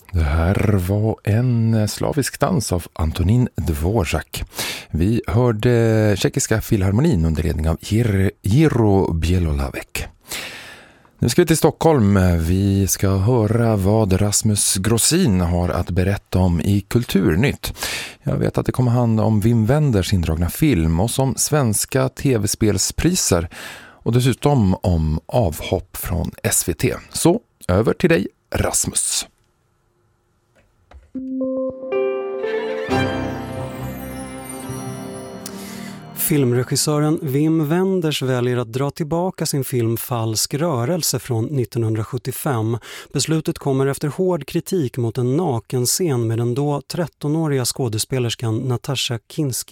Det här var en slavisk dans av Antonín Dvořák. Vi hörde tjeckiska filharmonin under ledning av Jiří Bělohlavek. Nu ska vi till Stockholm. Vi ska höra vad Rasmus Grossin har att berätta om i Kulturnytt. Jag vet att det kommer handla om Wim Wenders indragna film och som svenska tv-spelspriser och dessutom om avhopp från SVT. Så över till dig, Rasmus. Filmregissören Wim Wenders väljer att dra tillbaka sin film Falsk rörelse från 1975. Beslutet kommer efter hård kritik mot en nakenscen med den då 13-åriga skådespelerskan Natasha Kinski.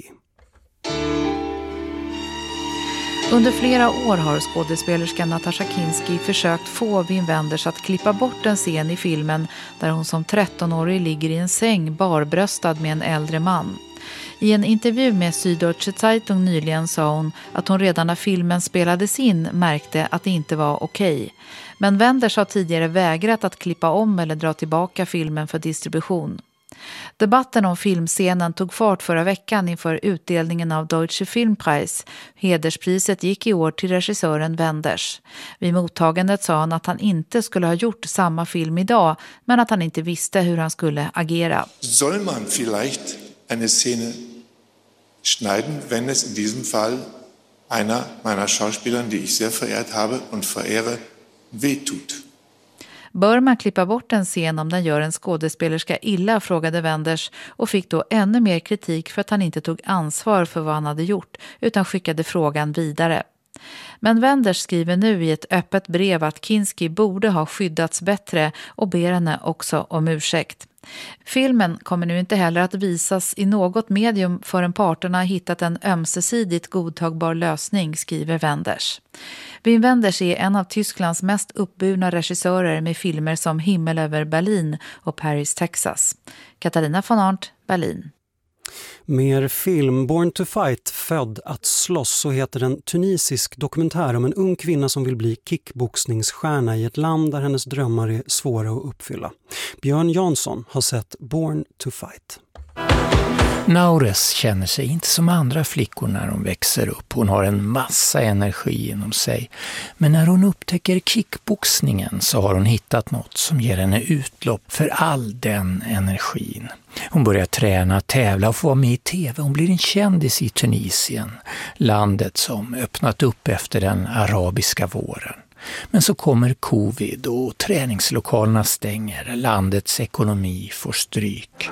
Under flera år har skådespelerskan Natasha Kinski försökt få Wim Wenders att klippa bort en scen i filmen där hon som 13-årig ligger i en säng barbröstad med en äldre man. I en intervju med Süddeutsche Zeitung nyligen sa hon att hon redan när filmen spelades in märkte att det inte var okej. Men Wenders har tidigare vägrat att klippa om eller dra tillbaka filmen för distribution. Debatten om filmscenen tog fart förra veckan inför utdelningen av Deutsche Filmpreis. Hederspriset gick i år till regissören Wenders. Vid mottagandet sa han att han inte skulle ha gjort samma film idag, men att han inte visste hur han skulle agera. Soll man vielleicht eine Szene schneiden, wenn es in diesem Fall einer meiner Schauspieler, die ich sehr verehrt habe und verehre, wehtut? Bör man klippa bort en scen om den gör en skådespelerska illa, frågade Wenders och fick då ännu mer kritik för att han inte tog ansvar för vad han hade gjort utan skickade frågan vidare. Men Wenders skriver nu i ett öppet brev att Kinski borde ha skyddats bättre och ber henne också om ursäkt. Filmen kommer nu inte heller att visas i något medium förrän parterna har hittat en ömsesidigt godtagbar lösning, skriver Wenders. Wim Wenders är en av Tysklands mest uppburna regissörer med filmer som Himmel över Berlin och Paris, Texas. Katarina von Arndt, Berlin. Mer film. Born to Fight, född att slåss, så heter en tunisisk dokumentär om en ung kvinna som vill bli kickboxningsstjärna i ett land där hennes drömmar är svåra att uppfylla. Björn Jansson har sett Born to Fight. Naures känner sig inte som andra flickor när hon växer upp. Hon har en massa energi inom sig. Men när hon upptäcker kickboxningen så har hon hittat något som ger henne utlopp för all den energin. Hon börjar träna, tävla och få vara med i tv. Hon blir en kändis i Tunisien, landet som öppnat upp efter den arabiska våren. Men så kommer covid och träningslokalerna stänger. Landets ekonomi får stryk.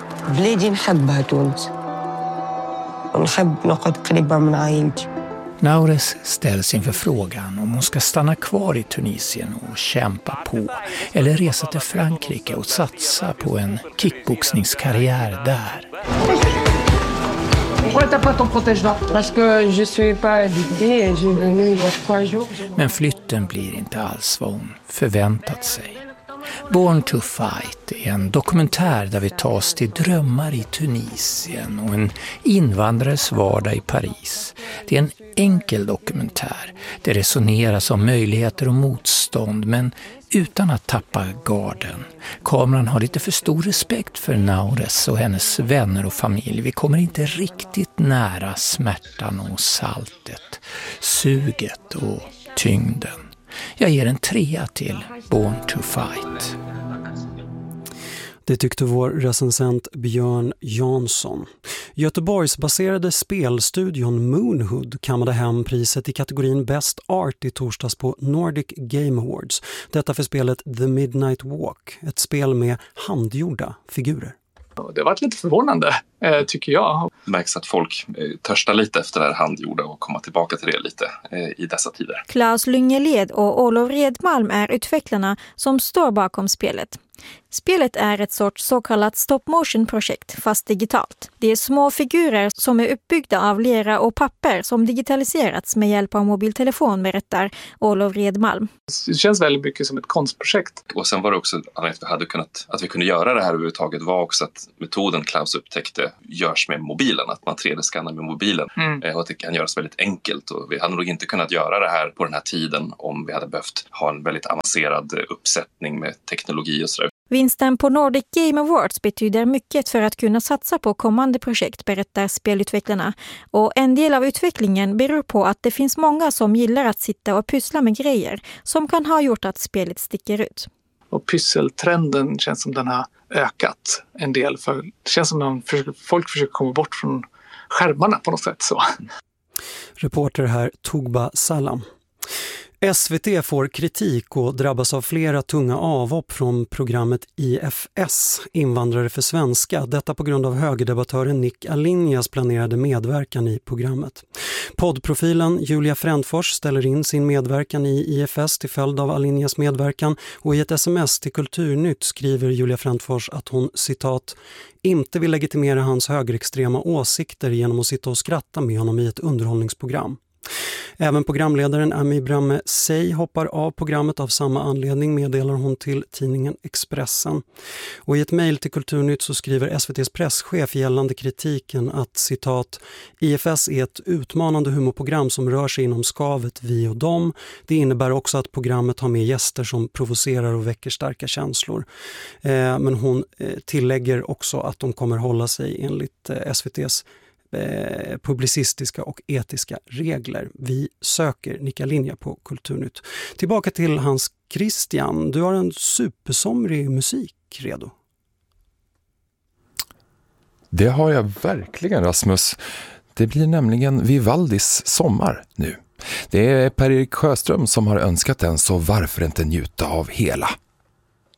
Naures ställs inför frågan om hon ska stanna kvar i Tunisien och kämpa på eller resa till Frankrike och satsa på en kickboxningskarriär där. Men flytten blir inte alls vad hon förväntat sig. Born to Fight är en dokumentär där vi tas till drömmar i Tunisien och en invandrares vardag i Paris. Det är en enkel dokumentär. Det resoneras om möjligheter och motstånd, men utan att tappa garden. Kameran har lite för stor respekt för Naures och hennes vänner och familj. Vi kommer inte riktigt nära smärtan och saltet, suget och tyngden. Jag ger en 3 till Born to Fight. Det tyckte vår recensent Björn Jansson. Göteborgsbaserade spelstudion Moonhood kammade hem priset i kategorin Best Art i torsdags på Nordic Game Awards. Detta för spelet The Midnight Walk, ett spel med handgjorda figurer. Det har varit lite förvånande, tycker jag. Det märks att folk törstar lite efter det här handgjorda och komma tillbaka till det lite i dessa tider. Claes Lyngeled och Olof Redmalm är utvecklarna som står bakom spelet. Spelet är ett sorts så kallat stop-motion-projekt, fast digitalt. Det är små figurer som är uppbyggda av lera och papper som digitaliserats med hjälp av mobiltelefon, berättar Olof Redmalm. Det känns väldigt mycket som ett konstprojekt. Och sen var det också att vi kunde göra det här överhuvudtaget var också att metoden Klaus upptäckte görs med mobilen, att man 3D-skannar med mobilen. Och att det kan göras väldigt enkelt. Och vi hade nog inte kunnat göra det här på den här tiden om vi hade behövt ha en väldigt avancerad uppsättning med teknologi och sådär. Vinsten på Nordic Game Awards betyder mycket för att kunna satsa på kommande projekt, berättar spelutvecklarna. Och en del av utvecklingen beror på att det finns många som gillar att sitta och pyssla med grejer som kan ha gjort att spelet sticker ut. Och pysseltrenden känns som den har ökat en del. För det känns som att folk försöker komma bort från skärmarna på något sätt. Så. Reporter här Tugba Salam. SVT får kritik och drabbas av flera tunga avhopp från programmet IFS, Invandrare för svenska. Detta på grund av högerdebattören Nick Alinjas planerade medverkan i programmet. Poddprofilen Julia Frändfors ställer in sin medverkan i IFS till följd av Alinjas medverkan, och i ett sms till Kulturnytt skriver Julia Frändfors att hon, citat, inte vill legitimera hans högerextrema åsikter genom att sitta och skratta med honom i ett underhållningsprogram. Även programledaren Ami Bramme Sey hoppar av programmet av samma anledning, meddelar hon till tidningen Expressen. Och i ett mejl till Kulturnytt så skriver SVT:s presschef gällande kritiken att, citat, IFS är ett utmanande humorprogram som rör sig inom skavet vi och dem. Det innebär också att programmet har med gäster som provocerar och väcker starka känslor. Men hon tillägger också att de kommer hålla sig enligt SVT:s publicistiska och etiska regler. Vi söker Nick Alinja på Kulturnytt. Tillbaka till Hans Christian. Du har en supersomrig musik redo. Det har jag verkligen, Rasmus. Det blir nämligen Vivaldis sommar nu. Det är Per-Erik Sjöström som har önskat den, så varför inte njuta av hela?